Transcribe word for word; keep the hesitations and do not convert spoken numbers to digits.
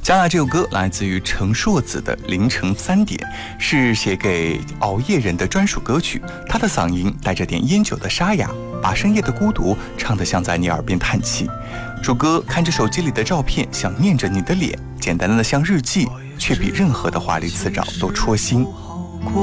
加纳这首歌来自于陈硕子的《凌晨三点》，是写给熬夜人的专属歌曲。他的嗓音带着点烟酒的沙哑，把深夜的孤独唱得像在你耳边叹气。主歌看着手机里的照片，想念着你的脸，简单的像日记，却比任何的华丽辞藻都戳心。